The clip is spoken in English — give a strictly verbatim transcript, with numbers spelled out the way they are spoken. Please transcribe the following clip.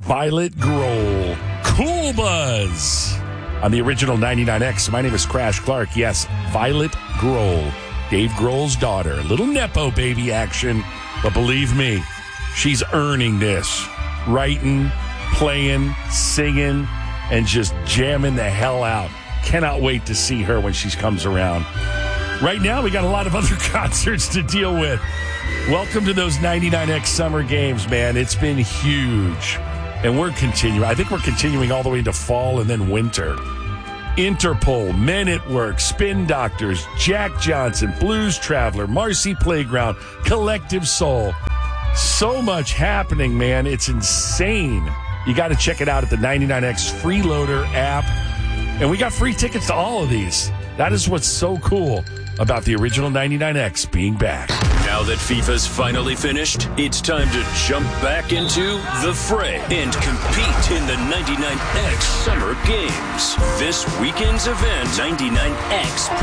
Violet Grohl. Cool Buzz. On the original ninety-nine X, my name is Crash Clark. Yes, Violet Grohl. Dave Grohl's daughter. Little Nepo baby action. But believe me, she's earning this. Writing, playing, singing, and just jamming the hell out. Cannot wait to see her when she comes around. Right now, we got a lot of other concerts to deal with. Welcome to those ninety-nine X Summer Games, man. It's been huge. And we're continuing. I think we're continuing all the way into fall and then winter. Interpol, Men at Work, Spin Doctors, Jack Johnson, Blues Traveler, Marcy Playground, Collective Soul. So much happening, man. It's insane. You got to check it out at the ninety-nine X Freeloader app. And we got free tickets to all of these. That is what's so cool about the original ninety-nine X being back. Now that FIFA's finally finished, it's time to jump back into the fray and compete in the ninety-nine X Summer Games. This weekend's event, ninety-nine X